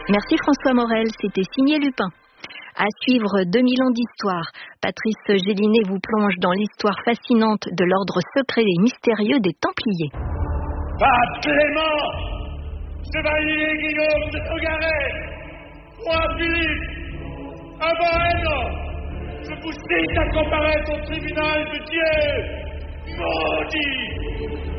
Merci François Morel, c'était signé Lupin. À suivre 2000 ans d'histoire. Patrice Gélinet vous plonge dans l'histoire fascinante de l'ordre secret et mystérieux des Templiers. Pape Clément, Chevalier Guillaume de Nogaret, Roi Philippe, Amoëno, je vous cite à comparaître au tribunal de Dieu, maudit!